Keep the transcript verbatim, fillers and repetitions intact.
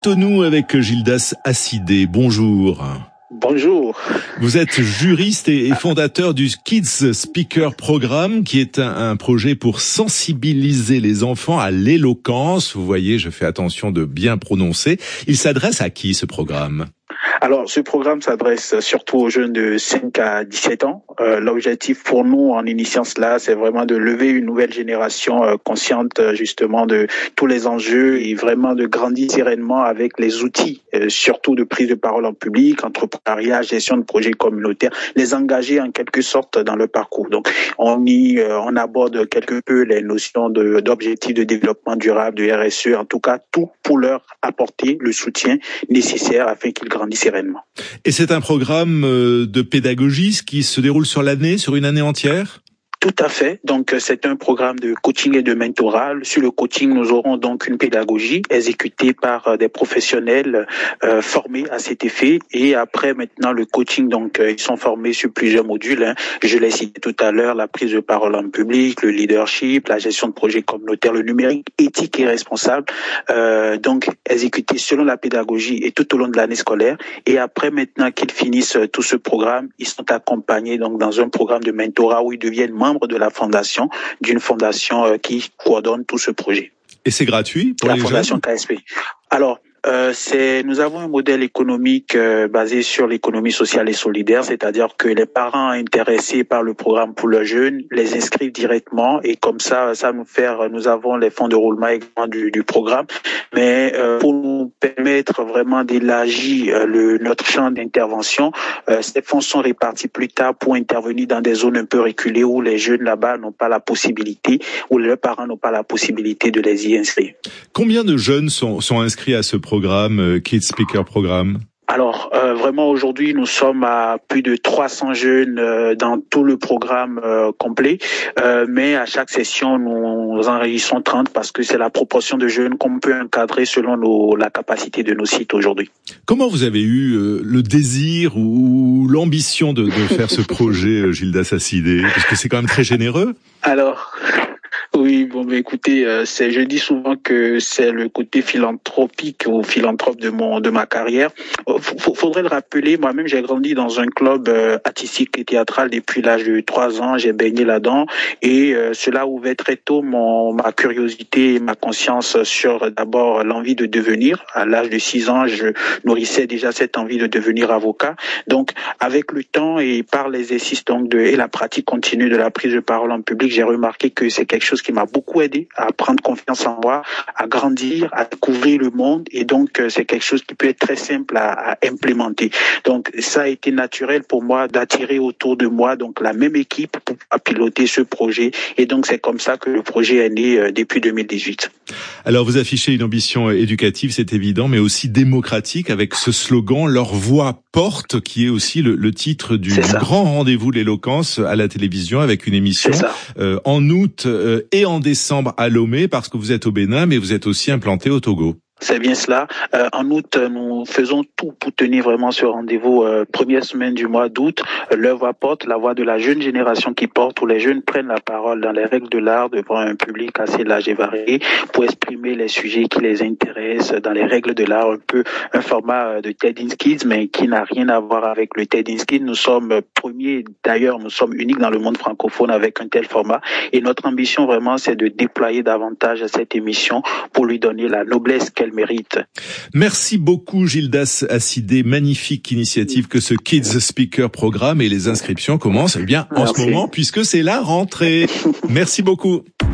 Nous avec Gildas Assidé. Bonjour. Bonjour. Vous êtes juriste et fondateur du Kids Speaker Programme, qui est un, un projet pour sensibiliser les enfants à l'éloquence. Vous voyez, je fais attention de bien prononcer. Il s'adresse à qui, ce programme ? Alors, ce programme s'adresse surtout aux jeunes de cinq à dix-sept ans. Euh, l'objectif pour nous, en initiant cela, c'est vraiment de lever une nouvelle génération euh, consciente euh, justement de tous les enjeux et vraiment de grandir sereinement avec les outils, euh, surtout de prise de parole en public, entrepreneuriat, gestion de projets communautaires, les engager en quelque sorte dans le parcours. Donc, on y euh, on aborde quelque peu les notions de, d'objectifs de développement durable, de R S E, en tout cas tout pour leur apporter le soutien nécessaire afin qu'ils grandissent sereinement. Et c'est un programme de pédagogie qui se déroule sur l'année, sur une année entière ? Tout à fait. Donc, c'est un programme de coaching et de mentorat. Sur le coaching, nous aurons donc une pédagogie exécutée par des professionnels euh, formés à cet effet. Et après, maintenant, le coaching, donc, euh, ils sont formés sur plusieurs modules. Hein. Je l'ai cité tout à l'heure, la prise de parole en public, le leadership, la gestion de projets communautaires, le numérique éthique et responsable. Euh, donc, exécuté selon la pédagogie et tout au long de l'année scolaire. Et après, maintenant qu'ils finissent tout ce programme, ils sont accompagnés donc dans un programme de mentorat où ils deviennent membres de la fondation, d'une fondation euh, qui coordonne tout ce projet. Et c'est gratuit pour la les fondation jeunes ? K S P. Alors, Euh, c'est, nous avons un modèle économique euh, basé sur l'économie sociale et solidaire, c'est-à-dire que les parents intéressés par le programme pour leurs jeunes les inscrivent directement et comme ça, ça nous fait, nous avons les fonds de roulement également du, du programme, mais euh, pour nous permettre vraiment d'élargir euh, le, notre champ d'intervention, euh, ces fonds sont répartis plus tard pour intervenir dans des zones un peu reculées où les jeunes là-bas n'ont pas la possibilité, où leurs parents n'ont pas la possibilité de les y inscrire. Combien de jeunes sont, sont inscrits à ce programme programme, Kids Speaker Programme? Alors, euh, vraiment, aujourd'hui, nous sommes à plus de trois cents jeunes euh, dans tout le programme euh, complet. Euh, mais à chaque session, nous enregistrons trente parce que c'est la proportion de jeunes qu'on peut encadrer selon nos, la capacité de nos sites aujourd'hui. Comment vous avez eu euh, le désir ou l'ambition de, de faire ce projet, Gildas Assidé? Parce que c'est quand même très généreux. Alors... Oui, bon, mais écoutez, euh, c'est, je dis souvent que c'est le côté philanthropique ou philanthrope de mon, de ma carrière. Euh, f- faudrait le rappeler, moi-même, j'ai grandi dans un club euh, artistique et théâtral depuis l'âge de trois ans, j'ai baigné là-dedans et euh, cela ouvrait très tôt mon, ma curiosité et ma conscience sur d'abord l'envie de devenir. À l'âge de six ans, je nourrissais déjà cette envie de devenir avocat. Donc, avec le temps et par l'exercice donc de, et la pratique continue de la prise de parole en public, j'ai remarqué que c'est quelque chose qui m'a beaucoup aidé à prendre confiance en moi, à grandir, à découvrir le monde et donc c'est quelque chose qui peut être très simple à, à implémenter. Donc ça a été naturel pour moi d'attirer autour de moi donc la même équipe pour piloter ce projet et donc c'est comme ça que le projet est né euh, depuis deux mille dix-huit. Alors vous affichez une ambition éducative, c'est évident, mais aussi démocratique avec ce slogan « Leur voix porte » qui est aussi le, le titre du, du grand rendez-vous de l'éloquence à la télévision avec une émission euh, en août euh, et en décembre à Lomé parce que vous êtes au Bénin, mais vous êtes aussi implanté au Togo. C'est bien cela. Euh, en août, nous faisons tout pour tenir vraiment ce rendez-vous. Euh, première semaine du mois d'août, leur voix porte, la voix de la jeune génération qui porte, où les jeunes prennent la parole dans les règles de l'art devant un public assez large et varié pour exprimer les sujets qui les intéressent dans les règles de l'art, un peu un format de TEDx Kids, mais qui n'a rien à voir avec le TEDx Kids. Nous sommes premiers, d'ailleurs, nous sommes uniques dans le monde francophone avec un tel format. Et notre ambition vraiment, c'est de déployer davantage cette émission pour lui donner la noblesse qu'elle mérite. Merci beaucoup Gildas Assidé, magnifique initiative que ce Kids Speaker Programme et les inscriptions commencent eh bien en Merci. Ce moment puisque c'est la rentrée. Merci beaucoup.